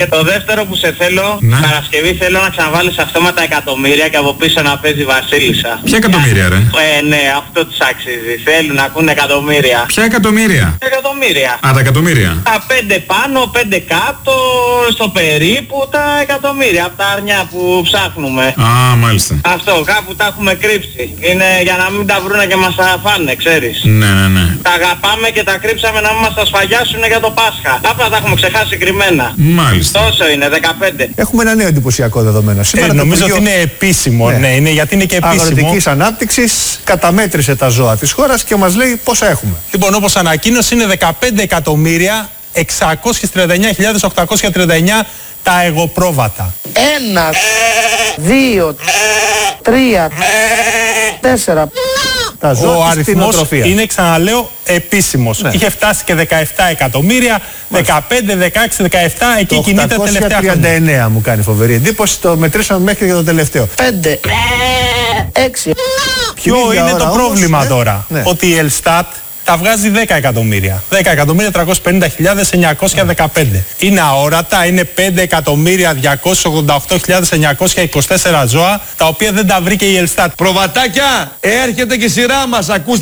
Και το δεύτερο που σε θέλω, Παρασκευή θέλω να ξαναβάλεις αυτόματα εκατομμύρια και από πίσω να παίζει Βασίλισσα. Ποια εκατομμύρια ρε? Ναι, αυτό τους αξίζει. Θέλουν να ακούνε εκατομμύρια. Ποια εκατομμύρια? Εκατομμύρια. Α, τα εκατομμύρια. Τα 5 πάνω, 5 κάτω, στο περίπου τα εκατομμύρια. Από τα αρνιά που ψάχνουμε. Α, μάλιστα. Αυτό, κάπου τα έχουμε κρύψει. Είναι για να μην τα βρούνε και μας τα φάνε, ξέρεις. Ναι. Τα αγαπάμε και τα κρύψαμε να μην μας τα σφαγιάσουν για το Πάσχα. Απλά τα έχουμε ξεχάσει κρυμμένα. Μάλιστα. Τόσο είναι, 15. Έχουμε ένα νέο εντυπωσιακό δεδομένο. Σήμερα νομίζω ότι είναι επίσημο. Ναι, είναι γιατί είναι και επίσημο. Αγροτικής Ανάπτυξης καταμέτρησε τα ζώα της χώρας και μας λέει πόσα έχουμε. Λοιπόν, όπως ανακοίνωσε, είναι 15.639.839 τα εγωπρόβατα. 1, 2, 3, 4. Ο αριθμός είναι, ξαναλέω, επίσημος. Ναι. Είχε φτάσει και 17 εκατομμύρια, 15, 16, 17, εκεί κινείται τελευταία χρόνια. 39 μου κάνει φοβερή εντύπωση, το μετρήσαμε μέχρι για το τελευταίο. 5, 6. Ποιο είναι το πρόβλημα τώρα? Ότι η Ελστάτ τα βγάζει 10 εκατομμύρια. 10.350.915. Είναι αόρατα, είναι 5.288.924 ζώα, τα οποία δεν τα βρήκε η Ελστάτ. Προβατάκια, έρχεται και η σειρά μας, ακούστε.